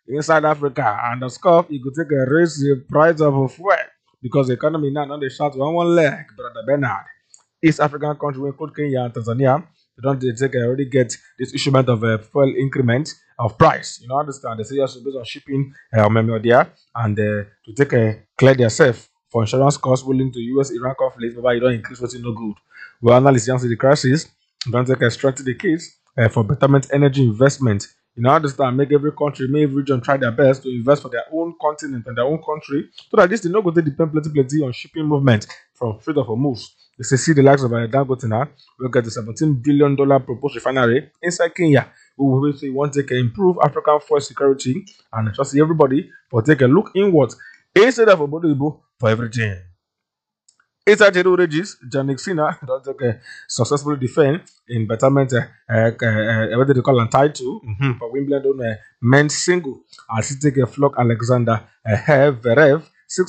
inside Africa. And the scoff, you could take a raise the price of fuel because the economy now not they shout one leg, brother Bernard. East African country, include Kenya and Tanzania, they don't they take already get this issuement of a fuel increment of price. You know, understand? They say yes, based on shipping memo there and to take a clear themselves for insurance costs willing to US Iran conflict, but you don't increase what's no good. Well, analysts see the crisis, don't take a strengthen the case for betterment energy investment. You know, understand? Make every country, make every region try their best to invest for their own continent and their own country, so that this they not go to depend plenty on shipping movement from Strait of Hormuz. They say see the likes of Dangote now, we get the $17 billion proposed refinery inside Kenya. We will say want to take improve African fuel security and just see everybody but take a look inward instead of Obodo for everything. Inside Jedo Regis, Janik Sina don't take a successfully defend in betterment what do they call a title for Wimbledon men's single as he take a flock Alexander Verev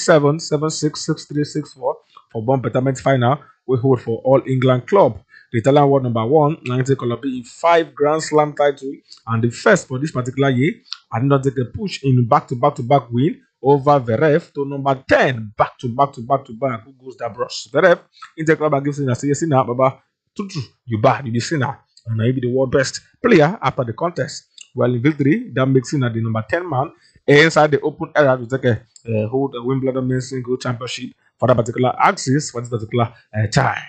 67766364 for one betterment final we hold for All England club. The Italian world number one, 90 Colombia in 5 Grand Slam title and the first for this particular year and not take a push in back to back win over Verev to number 10 back to back. Who goes that brush? Verev in the club and gives in a say now, Baba Tutu, you bad, you be sinner, and I be the world best player after the contest. Well, in victory, that makes him at the number 10 man inside the open era to take a hold a Wimbledon men's single championship for that particular axis for this particular time.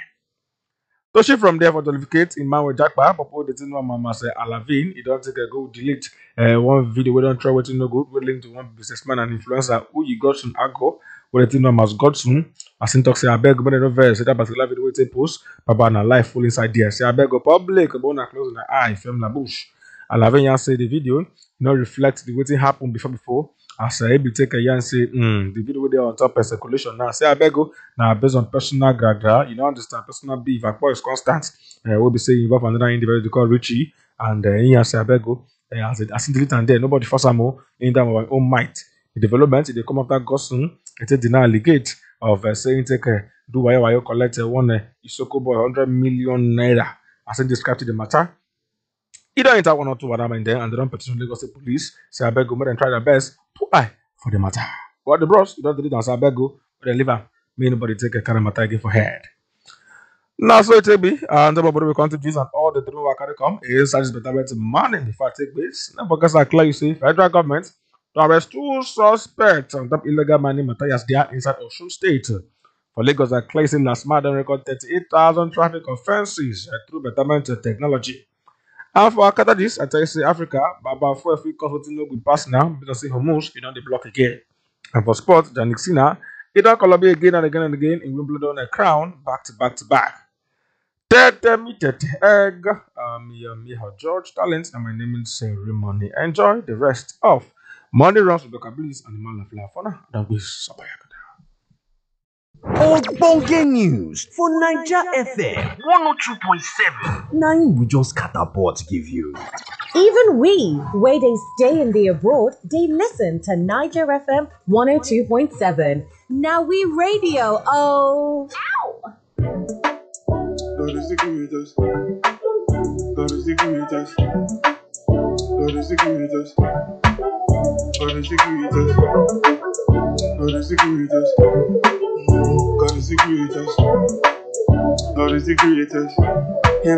So she from there for duplicate in Manwe Jackpa, Popo the thing one mama say Alavin, he don't take a go delete one video we don't try what no good, we link to one businessman and influencer who you got some ago, where the thing one must got soon. As in talk say I beg but no verse, that particular video we take post, Papa na life full inside there. Say I beg go public, but na close na eye, film la bush. Alavin yan say the video not reflect the waiting happened before. As I be take a yarn say, the video with on top of circulation now. Say I beg go now based on personal gragra, you know understand personal beef and is constant. We'll be saying involve another individual called Richie and he say I beg go as it as delete and there nobody force more in that our own might. The development they come after Gosun, it deny allegate of saying take do why collect one Isoko boy 100 million naira. As I described the matter. Either enter one or two whatever in there and they don't petition Lagos State Police. Say I beg go and try their best to eye for the matter. But the bros, you don't do it and say I beg go, but they leave am. May nobody take a kind of matter again for head. Now so it will be and everybody will contribute and all the dream will carry come is such better money if I take this. Now because I clear you see federal government to arrest 2 suspects on top illegal mining materials there inside Osun State. For Lagos, I clear say last month they record 38,000 traffic offences through betterment technology. And for Akatadis, I tell you, say Africa, Baba for free consulting no good pass now because say Hormuz, you don't the block again. And for sports, Janik Sina, he don't Colombia again and again in Wimbledon a crown back to back. Tete me tete egg. Me her George Talent and my name is Ceremony. Enjoy the rest of Monday Runs with Dr. Bliss and the Man of Lafona. That was Sabayaka. Ogbonge news for Naija FM 102.7. Na we just catapult give you. Even we, where they stay in the abroad, they listen to Niger FM 102.7. Now we radio. Oh, ow! God is the greatest. God is the greatest. God is the greatest. God is the greatest. God is the greatest. God is the greatest. God is the greatest.